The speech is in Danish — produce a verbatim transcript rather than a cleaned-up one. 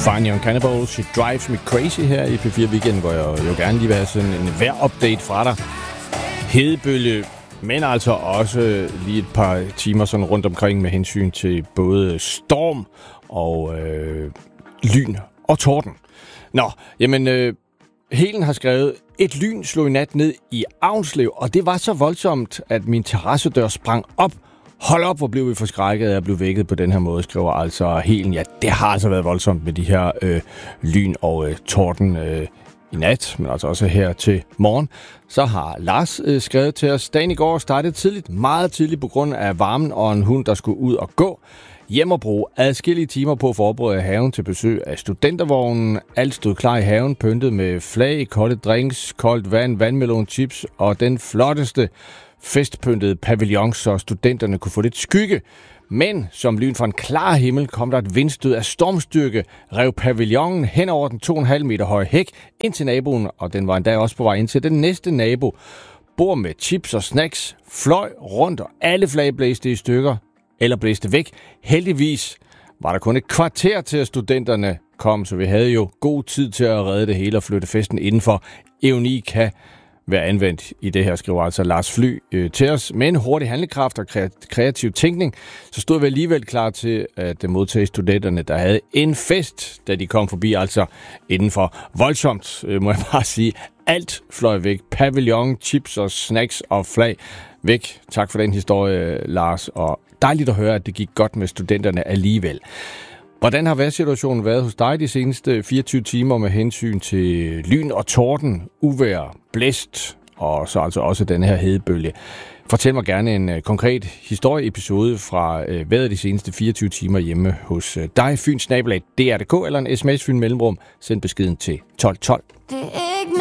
Fine Young Cannibals, It Drives Me Crazy her i P fire Weekend, hvor jeg jo gerne lige vil have sådan en vejr-update fra dig. Hedebølge, men altså også lige et par timer sådan rundt omkring med hensyn til både storm og øh, lyn og torden. Nå, jamen, øh, Helen har skrevet, et lyn slog i nat ned i Avnslev, og det var så voldsomt, at min terrassedør sprang op. Hold op, hvor blev vi forskrækket, at jeg blev vækket på den her måde, skriver altså Helen. Ja, det har altså været voldsomt med de her øh, lyn og øh, torden øh, i nat, men altså også her til morgen. Så har Lars øh, skrevet til os, dagen i går startede tidligt, meget tidligt på grund af varmen og en hund, der skulle ud og gå. Hjem og bruge adskillige timer på at forberede haven til besøg af studentervognen. Alt stod klar i haven, pyntet med flag, kolde drinks, koldt vand, vandmelon, chips og den flotteste festpyntede pavillon, så studenterne kunne få lidt skygge. Men som lyn fra en klar himmel kom der et vindstød af stormstyrke, rev pavillonen hen over den to komma fem meter høje hæk ind til naboen, og den var endda også på vej ind til den næste nabo. Bord med chips og snacks, fløj rundt, og alle flag blæste i stykker, eller blæste væk. Heldigvis var der kun et kvarter til, at studenterne kom, så vi havde jo god tid til at redde det hele og flytte festen indenfor. Ironi kan være anvendt i det her, skriver altså Lars Fly øh, til os. Med en hurtig handlekraft og kreativ tænkning, så stod vi alligevel klar til at modtage studenterne, der havde en fest, da de kom forbi, altså indenfor. Voldsomt, øh, må jeg bare sige. Alt fløj væk. Pavillon, chips og snacks og flag væk. Tak for den historie, Lars, og dejligt at høre, at det gik godt med studenterne alligevel. Hvordan har vejrsituationen været hos dig de seneste fireogtyve timer med hensyn til lyn og torden, uvejr, blæst og så altså også den her hedebølge? Fortæl mig gerne en uh, konkret historieepisode fra uh, vejret de seneste fireogtyve timer hjemme hos uh, dig. Fyn snabel-a D R punktum d k eller en sms Fyn mellemrum. Send beskeden til tolv tolv.